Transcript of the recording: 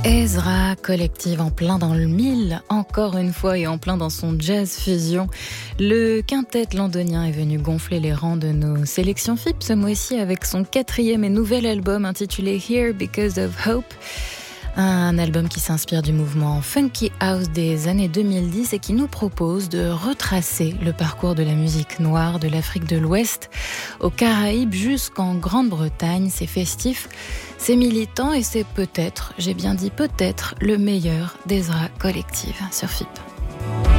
Ezra Collective en plein dans le mille, encore une fois, et en plein dans son jazz fusion. Le quintet londonien est venu gonfler les rangs de nos sélections FIP ce mois-ci avec son 4e et nouvel album intitulé Here Because of Hope. Un album qui s'inspire du mouvement Funky House des années 2010 et qui nous propose de retracer le parcours de la musique noire de l'Afrique de l'Ouest aux Caraïbes jusqu'en Grande-Bretagne. C'est festif, c'est militant et c'est peut-être, j'ai bien dit peut-être, le meilleur d'Ezra Collective sur FIP.